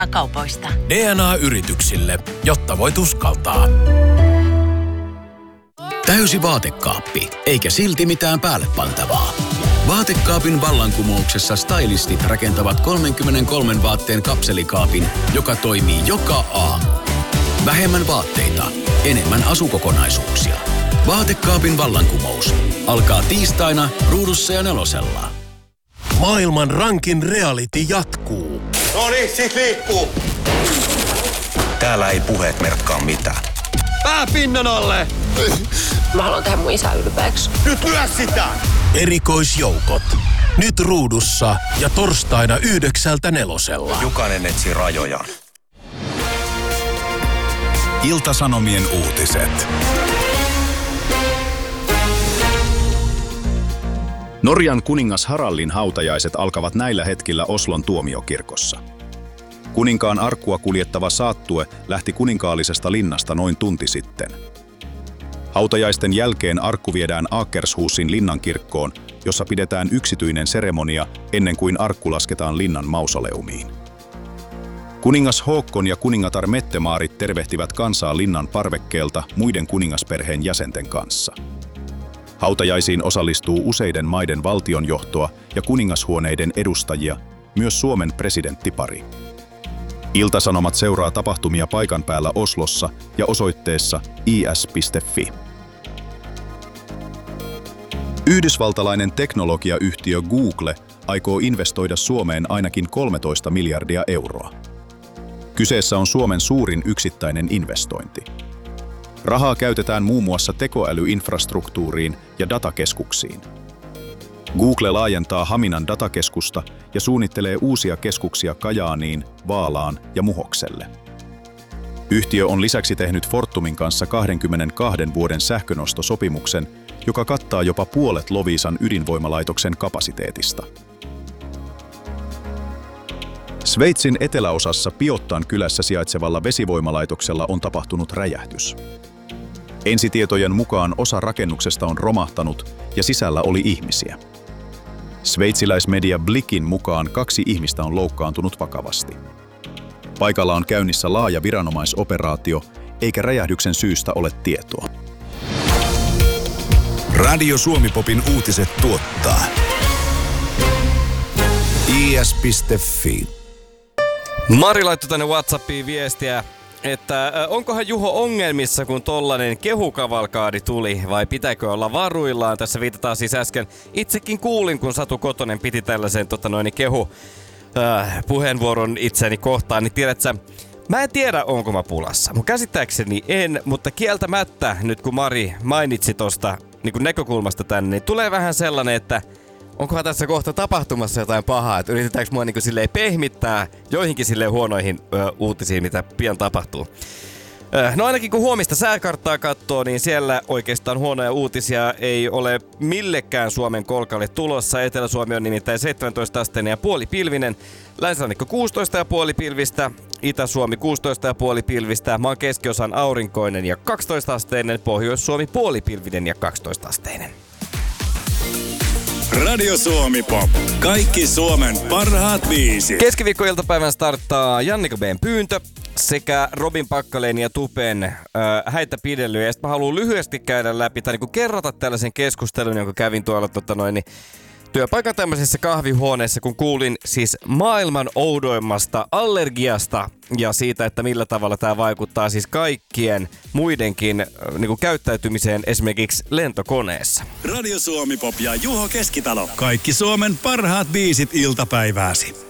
kaupoista. DNA-yrityksille, jotta voit uskaltaa. Täysi vaatekaappi, eikä silti mitään päälle pantavaa. Vaatekaapin vallankumouksessa stylistit rakentavat 33 vaatteen kapselikaapin, joka toimii joka aamu. Vähemmän vaatteita, enemmän asukokonaisuuksia. Vaatekaapin vallankumous alkaa tiistaina Ruudussa ja Nelosella. Maailman rankin reality jatkuu. Noniin, sit liikkuu. Täällä ei puheet merkkaa mitään. Pää pinnan alle! Mä haluan tehdä mun isä ylpeäksi. Nyt lyö sitä! Erikoisjoukot. Nyt Ruudussa ja torstaina 9:00 Jokainen etsii rajojaan. Ilta-Sanomien uutiset. Norjan kuningas Haraldin hautajaiset alkavat näillä hetkillä Oslon tuomiokirkossa. Kuninkaan arkkua kuljettava saattue lähti kuninkaallisesta linnasta noin tunti sitten. Hautajaisten jälkeen arkku viedään Akershusin linnankirkkoon, jossa pidetään yksityinen seremonia ennen kuin arkku lasketaan linnan mausoleumiin. Kuningas Håkon ja kuningatar Mette-Maarit tervehtivät kansaa linnan parvekkeelta muiden kuningasperheen jäsenten kanssa. Hautajaisiin osallistuu useiden maiden valtionjohtoa ja kuningashuoneiden edustajia, myös Suomen presidenttipari. Ilta-Sanomat seuraa tapahtumia paikan päällä Oslossa ja osoitteessa is.fi. Yhdysvaltalainen teknologiayhtiö Google aikoo investoida Suomeen ainakin 13 miljardia euroa. Kyseessä on Suomen suurin yksittäinen investointi. Rahaa käytetään muun muassa tekoälyinfrastruktuuriin ja datakeskuksiin. Google laajentaa Haminan datakeskusta ja suunnittelee uusia keskuksia Kajaaniin, Vaalaan ja Muhokselle. Yhtiö on lisäksi tehnyt Fortumin kanssa 22 vuoden sähkönostosopimuksen, joka kattaa jopa puolet Loviisan ydinvoimalaitoksen kapasiteetista. Sveitsin eteläosassa Piottan kylässä sijaitsevalla vesivoimalaitoksella on tapahtunut räjähdys. Ensitietojen mukaan osa rakennuksesta on romahtanut ja sisällä oli ihmisiä. Sveitsiläismedia Blickin mukaan 2 ihmistä on loukkaantunut vakavasti. Paikalla on käynnissä laaja viranomaisoperaatio, eikä räjähdyksen syystä ole tietoa. Radio Suomi-popin uutiset tuottaa is.fi. Mari laittoi tänne WhatsAppiin viestiä, että onkohan Juho ongelmissa, kun tollanen kehukavalkaadi tuli, vai pitääkö olla varuillaan? Tässä viitataan siis äsken. Itsekin kuulin, kun Satu Kotonen piti tällaisen puheenvuoron itseäni kohtaan, niin tiedätkö, mä en tiedä, onko mä pulassa. Mun käsittääkseni en, mutta kieltämättä, nyt kun Mari mainitsi tosta niin kun näkökulmasta tänne, niin tulee vähän sellainen, että onkohan tässä kohta tapahtumassa jotain pahaa, että yritetäänkö mua niin silleen pehmittää joihinkin silleen huonoihin uutisiin, mitä pian tapahtuu. No ainakin kun huomista sääkarttaa katsoo, niin siellä oikeastaan huonoja uutisia ei ole millekään Suomen kolkalle tulossa. Etelä-Suomi on nimittäin 17 asteinen ja puolipilvinen, Länsirannikko 16 ja puoli pilvistä, Itä-Suomi 16 ja puoli pilvistä, maan keskiosan aurinkoinen ja 12 asteinen, Pohjois-Suomi puolipilvinen ja 12 asteinen. Radio Suomi Pop. Kaikki Suomen parhaat biisit. Keskiviikkoiltapäivän starttaa Janniko B:n Pyyntö sekä Robin Packalén ja Tupen Häitä pidely. Ja sitten mä haluan lyhyesti käydä läpi tai niin kerrata tällaisen keskustelun, jonka kävin tuolla työpaikan tämmöisessä kahvihuoneessa, kun kuulin siis maailman oudoimmasta allergiasta ja siitä, että millä tavalla tämä vaikuttaa siis kaikkien muidenkin niin käyttäytymiseen esimerkiksi lentokoneessa. Radio Suomi Pop ja Juho Keskitalo. Kaikki Suomen parhaat biisit iltapäivääsi.